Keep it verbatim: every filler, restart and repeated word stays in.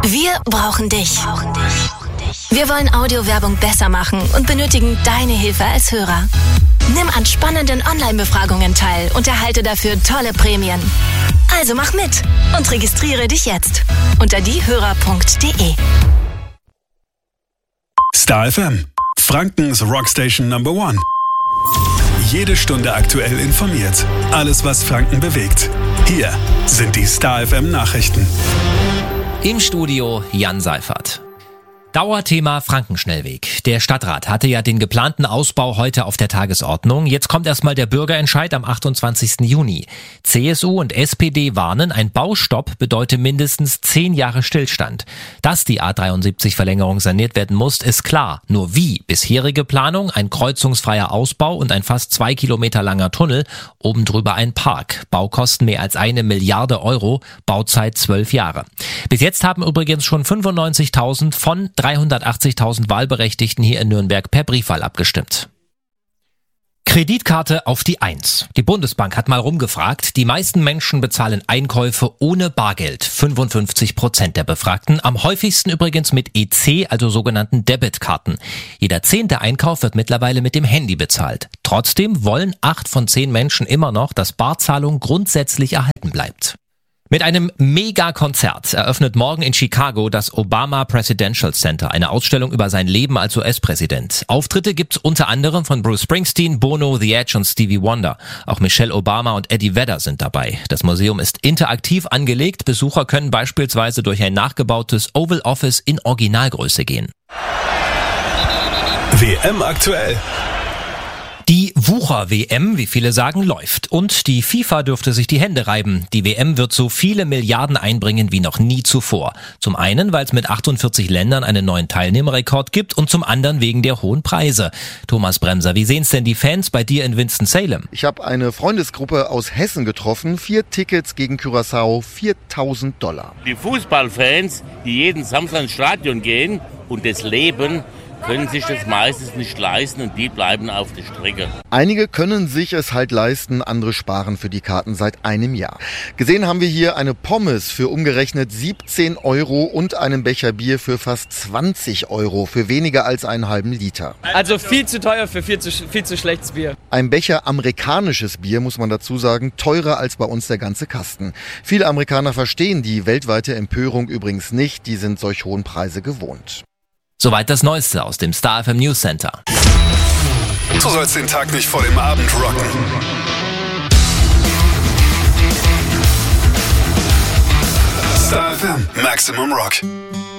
Wir brauchen dich. Wir wollen Audiowerbung besser machen und benötigen deine Hilfe als Hörer. Nimm an spannenden Online-Befragungen teil und erhalte dafür tolle Prämien. Also mach mit und registriere dich jetzt unter diehörer punkt de. Star F M, Frankens Rockstation Number One. Jede Stunde aktuell informiert. Alles, was Franken bewegt. Hier sind die Star F M Nachrichten. Im Studio Jan Seifert. Dauerthema Frankenschnellweg. Der Stadtrat hatte ja den geplanten Ausbau heute auf der Tagesordnung. Jetzt kommt erstmal der Bürgerentscheid am achtundzwanzigsten Juni. C S U und S P D warnen, ein Baustopp bedeutet mindestens zehn Jahre Stillstand. Dass die A dreiundsiebzig-Verlängerung saniert werden muss, ist klar. Nur wie? Bisherige Planung, ein kreuzungsfreier Ausbau und ein fast zwei Kilometer langer Tunnel, oben drüber ein Park. Baukosten mehr als eine Milliarde Euro, Bauzeit zwölf Jahre. Bis jetzt haben übrigens schon fünfundneunzigtausend von dreihundertachtzigtausend Wahlberechtigten hier in Nürnberg per Briefwahl abgestimmt. Kreditkarte auf die Eins. Die Bundesbank hat mal rumgefragt. Die meisten Menschen bezahlen Einkäufe ohne Bargeld. fünfundfünfzig Prozent der Befragten. Am häufigsten übrigens mit E C, also sogenannten Debitkarten. Jeder zehnte Einkauf wird mittlerweile mit dem Handy bezahlt. Trotzdem wollen acht von zehn Menschen immer noch, dass Barzahlung grundsätzlich erhalten bleibt. Mit einem Mega-Konzert eröffnet morgen in Chicago das Obama Presidential Center, eine Ausstellung über sein Leben als U S-Präsident. Auftritte gibt's unter anderem von Bruce Springsteen, Bono, The Edge und Stevie Wonder. Auch Michelle Obama und Eddie Vedder sind dabei. Das Museum ist interaktiv angelegt. Besucher können beispielsweise durch ein nachgebautes Oval Office in Originalgröße gehen. W M aktuell. Die Wucher-W M, wie viele sagen, läuft. Und die FIFA dürfte sich die Hände reiben. Die W M wird so viele Milliarden einbringen wie noch nie zuvor. Zum einen, weil es mit achtundvierzig Ländern einen neuen Teilnehmerrekord gibt und zum anderen wegen der hohen Preise. Thomas Bremser, wie sehen's denn die Fans bei dir in Winston-Salem? Ich habe eine Freundesgruppe aus Hessen getroffen. Vier Tickets gegen Curaçao, viertausend Dollar. Die Fußballfans, die jeden Samstag ins Stadion gehen und das leben, können sich das meistens nicht leisten und die bleiben auf der Strecke. Einige können sich es halt leisten, andere sparen für die Karten seit einem Jahr. Gesehen haben wir hier eine Pommes für umgerechnet siebzehn Euro und einen Becher Bier für fast zwanzig Euro, für weniger als einen halben Liter. Also viel zu teuer für viel zu, viel zu schlechtes Bier. Ein Becher amerikanisches Bier, muss man dazu sagen, teurer als bei uns der ganze Kasten. Viele Amerikaner verstehen die weltweite Empörung übrigens nicht, die sind solch hohen Preise gewohnt. Soweit das Neueste aus dem Star F M News Center. Du sollst den Tag nicht vor dem Abend rocken. Star F M Maximum Rock.